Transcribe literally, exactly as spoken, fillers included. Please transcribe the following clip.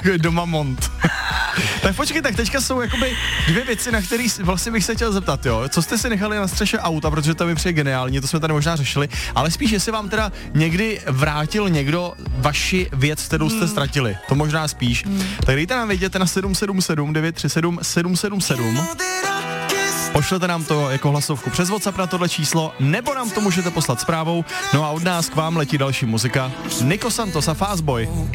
Doma mont. Tak počkej, tak teďka jsou jakoby dvě věci, na které vlastně bych se chtěl zeptat, jo. Co jste si nechali na střeše auta, protože to mi přijde geniální, to jsme tady možná řešili, ale spíš, jestli vám teda někdy vrátil někdo vaši věc, kterou jste ztratili. To možná spíš. Hmm. Tak dejte nám vědět na sedm sedm sedm devět tři sedm sedm sedm sedm. Pošlete nám to jako hlasovku přes WhatsApp na tohle číslo, nebo nám to můžete poslat zprávou. No a od nás k vám letí další muzika. Nico Santos a Fastboy.